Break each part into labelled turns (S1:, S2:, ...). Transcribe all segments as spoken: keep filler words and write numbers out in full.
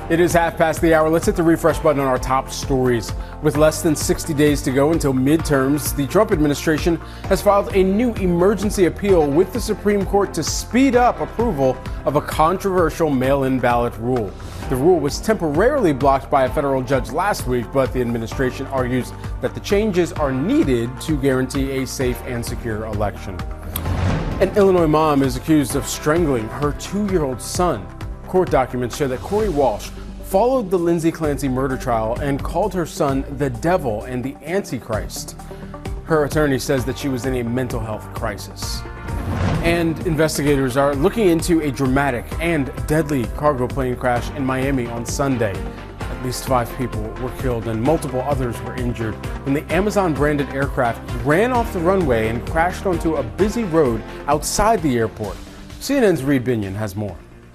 S1: It is half past the hour. Let's hit the refresh button on our top stories. With less than sixty days to go until midterms, the Trump administration has filed a new emergency appeal with the Supreme Court to speed up approval of a controversial mail-in ballot rule. The rule was temporarily blocked by a federal judge last week, but the administration argues that the changes are needed to guarantee a safe and secure election. An Illinois mom is accused of strangling her two-year-old son. Court documents show that Corey Walsh followed the Lindsay Clancy murder trial and called her son the devil and the Antichrist. Her attorney says that she was in a mental health crisis. And investigators are looking into a dramatic and deadly cargo plane crash in Miami on Sunday. At least five people were killed and multiple others were injured when the Amazon-branded aircraft ran off the runway and crashed onto a busy road outside the airport. C N N's Reed Binion has more.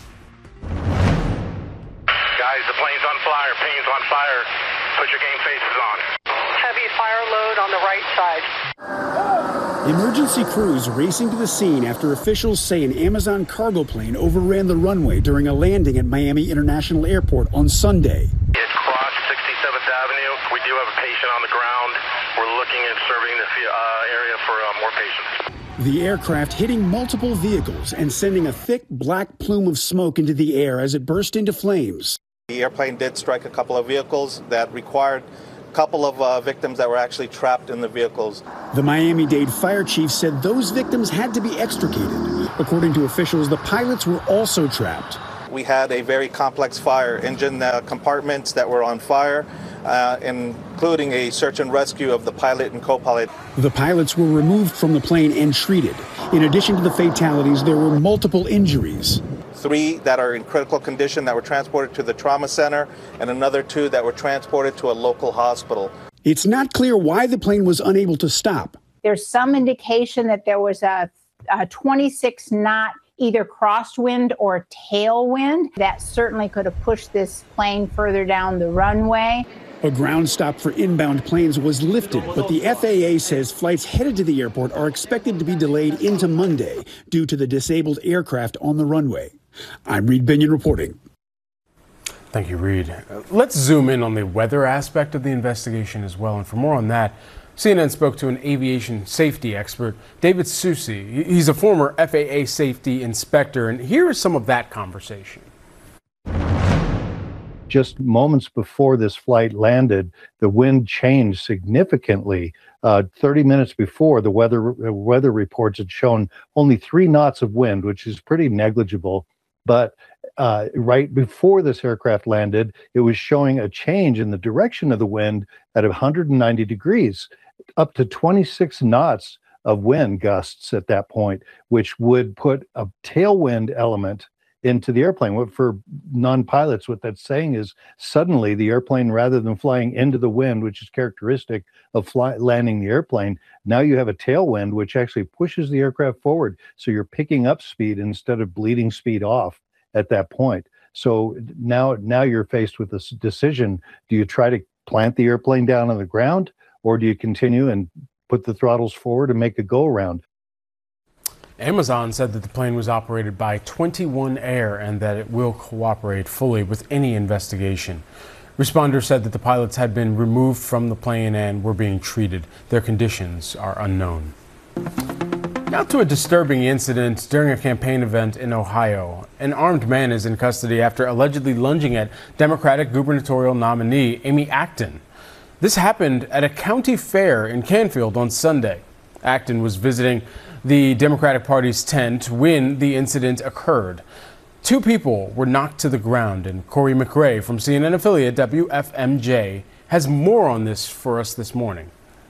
S2: Guys, the plane's on fire. Plane's on fire. Put your game faces on.
S3: Heavy fire load on the right side.
S4: Emergency crews racing to the scene after officials say an Amazon cargo plane overran the runway during a landing at Miami International Airport on Sunday.
S2: It crossed sixty-seventh Avenue. We do have a patient on the ground. We're looking at surveying the uh, area for uh, more patients.
S4: The aircraft hitting multiple vehicles and sending a thick black plume of smoke into the air as it burst into flames.
S5: The airplane did strike a couple of vehicles that required a couple of uh, victims that were actually trapped in the vehicles.
S4: The Miami-Dade fire chief said those victims had to be extricated. According to officials, the pilots were also trapped.
S5: We had a very complex fire, engine uh, compartments that were on fire, uh, including a search and rescue of the pilot and co-pilot.
S4: The pilots were removed from the plane and treated. In addition to the fatalities, there were multiple injuries.
S5: Three that are in critical condition that were transported to the trauma center, and another two that were transported to a local hospital.
S4: It's not clear why the plane was unable to stop.
S6: There's some indication that there was a, a twenty-six knot either crosswind or tailwind. That certainly could have pushed this plane further down the runway.
S4: A ground stop for inbound planes was lifted, but the F A A says flights headed to the airport are expected to be delayed into Monday due to the disabled aircraft on the runway. I'm Reed Binion reporting.
S1: Thank you, Reed. Let's zoom in on the weather aspect of the investigation as well. And for more on that, C N N spoke to an aviation safety expert, David Susi. He's a former F A A safety inspector, and here is some of that conversation.
S7: Just moments before this flight landed, the wind changed significantly. Uh, thirty minutes before, the weather weather reports had shown only three knots of wind, which is pretty negligible. But uh, right before this aircraft landed, it was showing a change in the direction of the wind at one hundred ninety degrees, up to twenty-six knots of wind gusts at that point, which would put a tailwind element into the airplane. What for non-pilots, what that's saying is suddenly the airplane, rather than flying into the wind, which is characteristic of fly, landing the airplane, now you have a tailwind, which actually pushes the aircraft forward. So you're picking up speed instead of bleeding speed off at that point. So now, now you're faced with this decision. Do you try to plant the airplane down on the ground, or do you continue and put the throttles forward and make a go around?
S1: Amazon said that the plane was operated by twenty-one Air and that it will cooperate fully with any investigation. Responders said that the pilots had been removed from the plane and were being treated. Their conditions are unknown. Now to a disturbing incident during a campaign event in Ohio. An armed man is in custody after allegedly lunging at Democratic gubernatorial nominee Amy Acton. This happened at a county fair in Canfield on Sunday. Acton was visiting the Democratic Party's tent when the incident occurred. Two people were knocked to the ground, and Corey McRae from C N N affiliate W F M J has more on this for us this morning.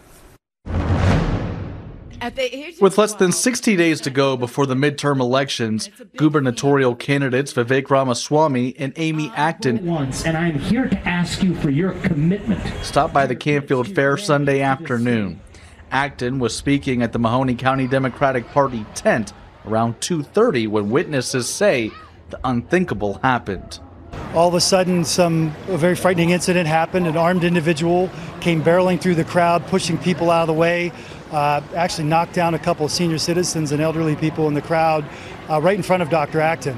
S8: With less than sixty days to go before the midterm elections, gubernatorial candidates Vivek Ramaswamy and Amy Acton
S9: once, and I'm here to ask you for your commitment.
S8: Stopped by the Canfield Fair Sunday afternoon. Acton was speaking at the Mahoney County Democratic Party tent around two thirty when witnesses say the unthinkable happened.
S10: All of a sudden, some a very frightening incident happened. An armed individual came barreling through the crowd, pushing people out of the way, uh, actually knocked down a couple of senior citizens and elderly people in the crowd uh, right in front of Doctor Acton.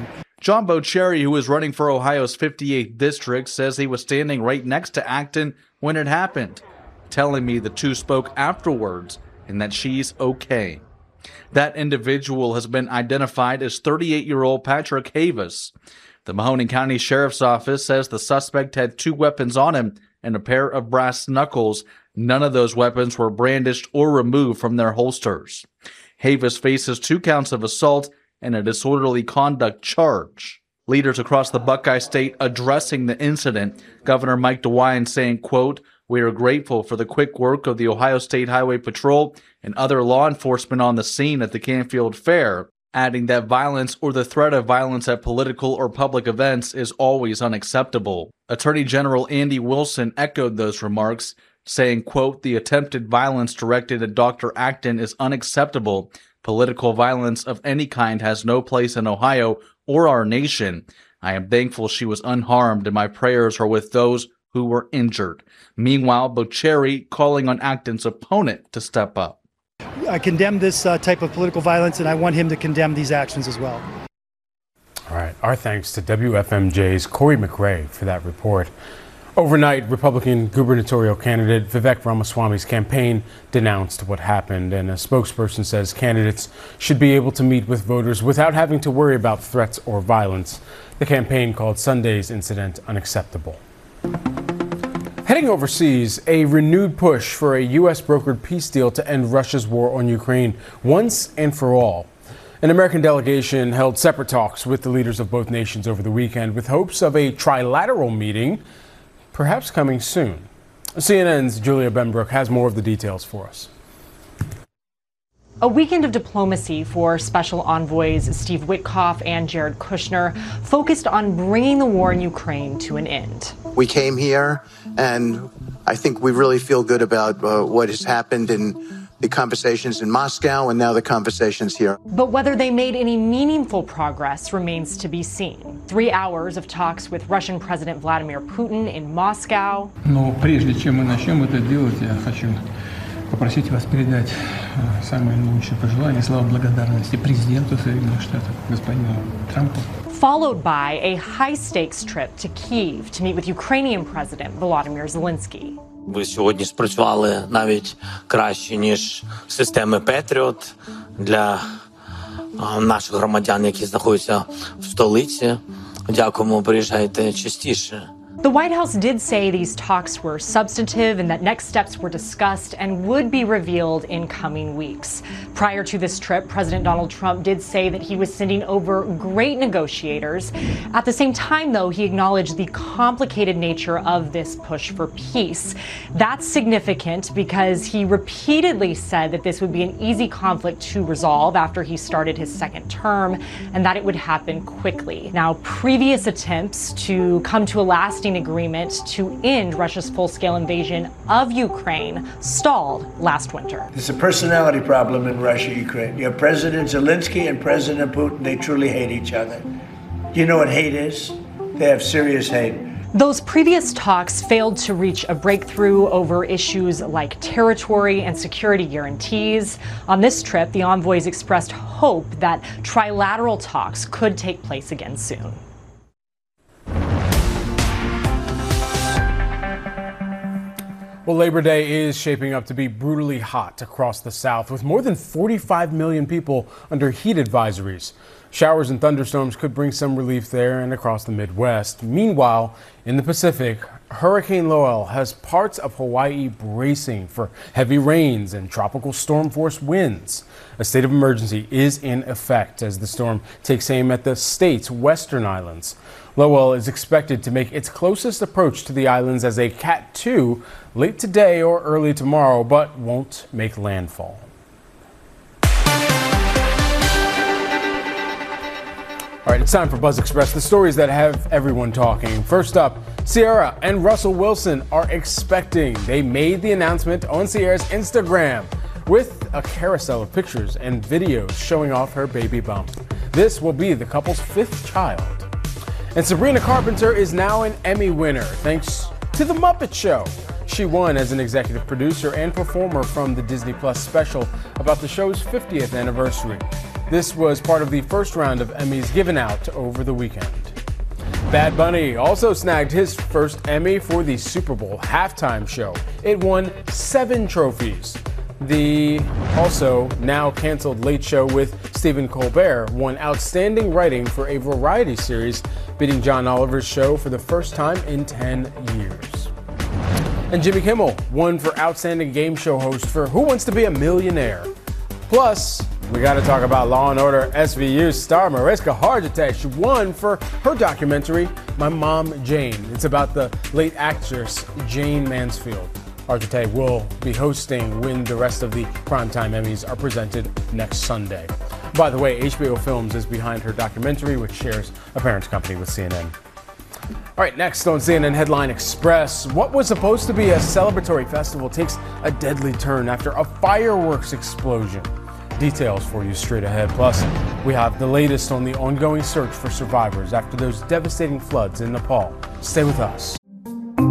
S8: John Bocherry, who is running for Ohio's fifty-eighth district, says he was standing right next to Acton when it happened, telling me the two spoke afterwards and that she's okay. That individual has been identified as thirty-eight-year-old Patrick Havis. The Mahoning County Sheriff's Office says the suspect had two weapons on him and a pair of brass knuckles. None of those weapons were brandished or removed from their holsters. Havis faces two counts of assault and a disorderly conduct charge. Leaders across the Buckeye State addressing the incident, Governor Mike DeWine saying, quote, "We are grateful for the quick work of the Ohio State Highway Patrol and other law enforcement on the scene at the Canfield Fair," adding that violence or the threat of violence at political or public events is always unacceptable. Attorney General Andy Wilson echoed those remarks, saying, quote, "The attempted violence directed at Doctor Acton is unacceptable. Political violence of any kind has no place in Ohio or our nation. I am thankful she was unharmed, and my prayers are with those who were injured." Meanwhile, Bocherry calling on Acton's opponent to step up.
S10: I condemn this uh, type of political violence, and I want him to condemn these actions as well.
S1: All right. Our thanks to W F M J's Corey McRae for that report. Overnight, Republican gubernatorial candidate Vivek Ramaswamy's campaign denounced what happened, and a spokesperson says candidates should be able to meet with voters without having to worry about threats or violence. The campaign called Sunday's incident unacceptable. Heading overseas, a renewed push for a U S brokered peace deal to end Russia's war on Ukraine once and for all. An American delegation held separate talks with the leaders of both nations over the weekend with hopes of a trilateral meeting perhaps coming soon. C N N's Julia Benbrook has more of the details for us.
S11: A weekend of diplomacy for Special Envoys Steve Witkoff and Jared Kushner focused on bringing the war in Ukraine to an end.
S12: We came here, and I think we really feel good about uh, what has happened in the conversations in Moscow and now the conversations here.
S11: But whether they made any meaningful progress remains to be seen. Three hours of talks with Russian President Vladimir Putin in Moscow.
S13: Но прежде чем мы начнем это делать, я хочу попросить вас передать самые наилучшие пожелания, слова благодарности президенту Соединенных Штатов, господину Трампу.
S11: Followed by a high-stakes trip to Kyiv to meet with Ukrainian President Volodymyr Zelensky.
S14: Ви сьогодні спрацювали навіть краще, ніж системи Петріот для наших громадян, які знаходяться в столиці. Дякуємо, приїжджайте частіше.
S11: The White House did say these talks were substantive and that next steps were discussed and would be revealed in coming weeks. Prior to this trip, President Donald Trump did say that he was sending over great negotiators. At the same time, though, he acknowledged the complicated nature of this push for peace. That's significant because he repeatedly said that this would be an easy conflict to resolve after he started his second term and that it would happen quickly. Now, previous attempts to come to a lasting agreement to end Russia's full-scale invasion of Ukraine stalled last winter.
S15: There's a personality problem in Russia, Ukraine. You have President Zelensky and President Putin. They truly hate each other. You know what hate is? They have serious hate.
S11: Those previous talks failed to reach a breakthrough over issues like territory and security guarantees. On this trip, the envoys expressed hope that trilateral talks could take place again soon.
S1: Well, Labor Day is shaping up to be brutally hot across the South, with more than forty-five million people under heat advisories. Showers and thunderstorms could bring some relief there and across the Midwest. Meanwhile, in the Pacific, Hurricane Lowell has parts of Hawaii bracing for heavy rains and tropical storm-force winds. A state of emergency is in effect as the storm takes aim at the state's western islands. Lowell is expected to make its closest approach to the islands as a Cat two late today or early tomorrow, but won't make landfall. All right, it's time for Buzz Express, the stories that have everyone talking. First up, Ciara and Russell Wilson are expecting. They made the announcement on Ciara's Instagram with a carousel of pictures and videos showing off her baby bump. This will be the couple's fifth child. And Sabrina Carpenter is now an Emmy winner thanks to The Muppet Show. She won as an executive producer and performer from the Disney Plus special about the show's fiftieth anniversary. This was part of the first round of Emmys given out over the weekend. Bad Bunny also snagged his first Emmy for the Super Bowl halftime show. It won seven trophies. The also now canceled Late Show with Stephen Colbert won Outstanding Writing for a Variety Series, beating John Oliver's show for the first time in ten years. And Jimmy Kimmel won for Outstanding Game Show Host for Who Wants to Be a Millionaire? Plus, we got to talk about Law and Order S V U star Mariska Hargitay. She won for her documentary, My Mom Jane. It's about the late actress Jane Mansfield. Hargitay will be hosting when the rest of the Primetime Emmys are presented next Sunday. By the way, H B O Films is behind her documentary, which shares a parent company with C N N. All right, next on C N N Headline Express, what was supposed to be a celebratory festival takes a deadly turn after a fireworks explosion. Details for you straight ahead. Plus, we have the latest on the ongoing search for survivors after those devastating floods in Nepal. Stay with us.